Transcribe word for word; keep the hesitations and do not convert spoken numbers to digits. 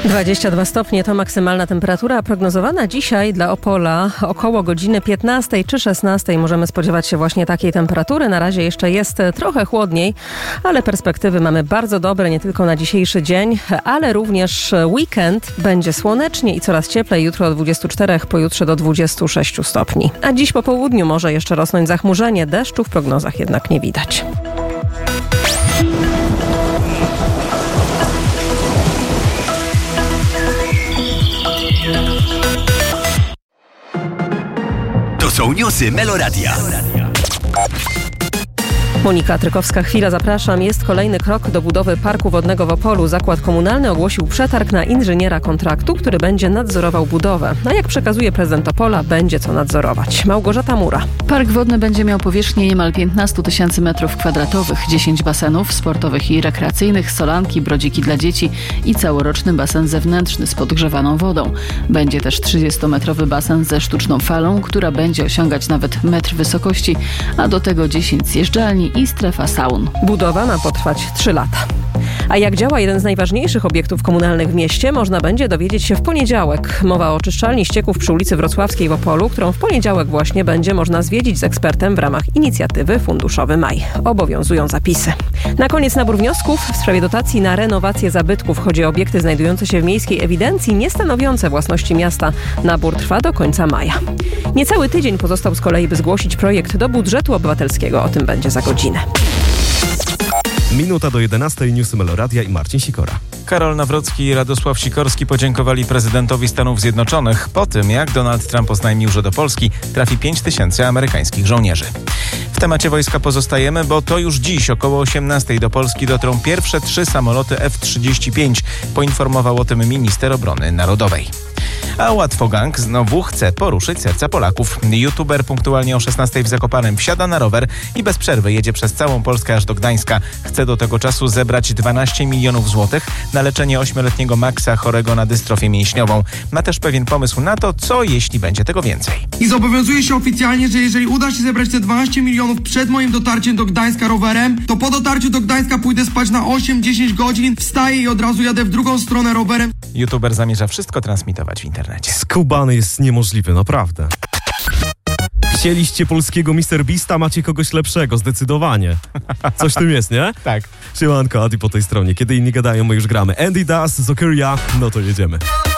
dwadzieścia dwa stopnie to maksymalna temperatura prognozowana dzisiaj dla Opola. Około godziny piętnastej czy szesnastej możemy spodziewać się właśnie takiej temperatury. Na razie jeszcze jest trochę chłodniej, ale perspektywy mamy bardzo dobre nie tylko na dzisiejszy dzień, ale również weekend. Będzie słonecznie i coraz cieplej. Jutro do dwudziestu czterech, pojutrze do dwudziestu sześciu stopni. A dziś po południu może jeszcze rosnąć zachmurzenie. Deszczu w prognozach jednak nie widać. To są newsy Meloradia. Monika Trykowska-Chwila, zapraszam. Jest kolejny krok do budowy parku wodnego w Opolu. Zakład komunalny ogłosił przetarg na inżyniera kontraktu, który będzie nadzorował budowę. A jak przekazuje prezydent Opola, będzie co nadzorować. Małgorzata Mura. Park wodny będzie miał powierzchnię niemal piętnaście tysięcy metrów kwadratowych, dziesięć basenów sportowych i rekreacyjnych, solanki, brodziki dla dzieci i całoroczny basen zewnętrzny z podgrzewaną wodą. Będzie też trzydziestometrowy basen ze sztuczną falą, która będzie osiągać nawet metr wysokości, a do tego dziesięć zjeżdżalni i strefa saun. Budowa ma potrwać trzy lata. A jak działa jeden z najważniejszych obiektów komunalnych w mieście, można będzie dowiedzieć się w poniedziałek. Mowa o oczyszczalni ścieków przy ulicy Wrocławskiej w Opolu, którą w poniedziałek właśnie będzie można zwiedzić z ekspertem w ramach inicjatywy Funduszowy Maj. Obowiązują zapisy. Na koniec nabór wniosków w sprawie dotacji na renowację zabytków. Chodzi o obiekty znajdujące się w miejskiej ewidencji, niestanowiące własności miasta. Nabór trwa do końca maja. Niecały tydzień pozostał z kolei, by zgłosić projekt do budżetu obywatelskiego. O tym będzie za godzinę. Minuta do jedenastej, newsy Meloradia i Marcin Sikora. Karol Nawrocki i Radosław Sikorski podziękowali prezydentowi Stanów Zjednoczonych po tym, jak Donald Trump oznajmił, że do Polski trafi pięć tysięcy amerykańskich żołnierzy. W temacie wojska pozostajemy, bo to już dziś około osiemnastej do Polski dotrą pierwsze trzy samoloty F trzydzieści pięć, poinformował o tym minister obrony narodowej. A łatwogang znowu chce poruszyć serca Polaków. YouTuber punktualnie o szesnastej w Zakopanem wsiada na rower i bez przerwy jedzie przez całą Polskę aż do Gdańska. Chce do tego czasu zebrać dwanaście milionów złotych na leczenie ośmioletniego Maxa chorego na dystrofię mięśniową. Ma też pewien pomysł na to, co jeśli będzie tego więcej. I zobowiązuję się oficjalnie, że jeżeli uda się zebrać te dwanaście milionów przed moim dotarciem do Gdańska rowerem, to po dotarciu do Gdańska pójdę spać na osiem dziesięć godzin, wstaję i od razu jadę w drugą stronę rowerem. YouTuber zamierza wszystko transmitować w internecie. Skubany jest niemożliwy, naprawdę. Chcieliście polskiego mister Beasta, macie kogoś lepszego, zdecydowanie. Coś w tym jest, nie? Tak. Siemanko, Adi po tej stronie. Kiedy inni gadają, my już gramy. Andy Das, Zokyria, no to jedziemy.